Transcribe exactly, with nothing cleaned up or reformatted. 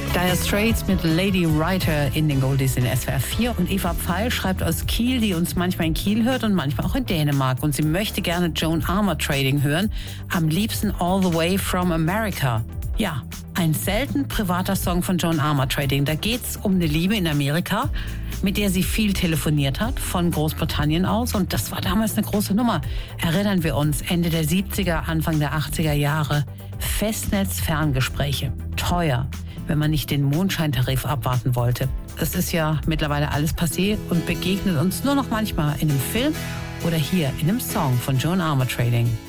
Dire Straits mit Lady Writer in den Goldies in S W R vier. Und Eva Pfeil schreibt aus Kiel, die uns manchmal in Kiel hört und manchmal auch in Dänemark. Und sie möchte gerne Joan Armour Trading hören. Am liebsten All the Way from America. Ja, ein selten privater Song von Joan Armour Trading. Da geht's um eine Liebe in Amerika, mit der sie viel telefoniert hat, von Großbritannien aus. Und das war damals eine große Nummer. Erinnern wir uns, Ende der siebziger, Anfang der achtziger Jahre. Festnetz-Ferngespräche. Teuer, wenn man nicht den Mondscheintarif abwarten wollte. Es ist ja mittlerweile alles passé und begegnet uns nur noch manchmal in einem Film oder hier in einem Song von Joan Armour Trading.